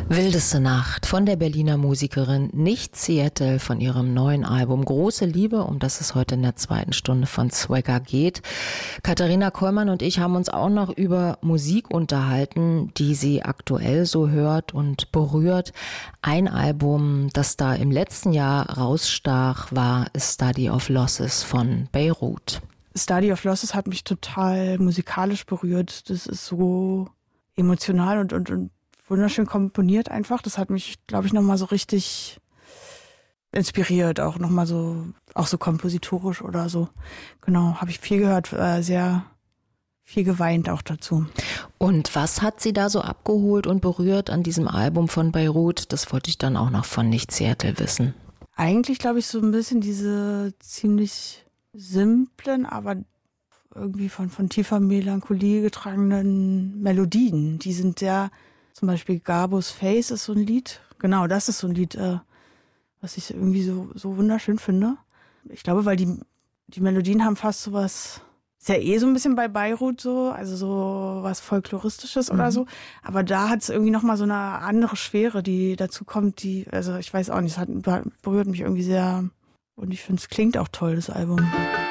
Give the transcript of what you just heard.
Wildeste Nacht von der Berliner Musikerin Nicht Seattle von ihrem neuen Album Große Liebe, um das es heute in der zweiten Stunde von Swagger geht. Katharina Kollmann und ich haben uns auch noch über Musik unterhalten, die sie aktuell so hört und berührt. Ein Album, das da im letzten Jahr rausstach, war Study of Losses von Beirut. Study of Losses hat mich total musikalisch berührt. Das ist so emotional und wunderschön komponiert einfach. Das hat mich, glaube ich, nochmal so richtig inspiriert, auch nochmal so, auch so kompositorisch oder so. Genau, habe ich viel gehört, sehr viel geweint auch dazu. Und was hat sie da so abgeholt und berührt an diesem Album von Beirut? Das wollte ich dann auch noch von Nicht Seattle wissen. Eigentlich, glaube ich, so ein bisschen diese ziemlich simplen, aber irgendwie von tiefer Melancholie getragenen Melodien. Die sind sehr... Zum Beispiel Gabos Face ist so ein Lied. Genau, das ist so ein Lied, was ich irgendwie so wunderschön finde. Ich glaube, weil die Melodien haben fast so was, ist ja so ein bisschen bei Beirut so, also so was Folkloristisches oder so. Aber da hat es irgendwie nochmal so eine andere Schwere, die dazu kommt, also ich weiß auch nicht, es berührt mich irgendwie sehr und ich finde, es klingt auch toll, das Album.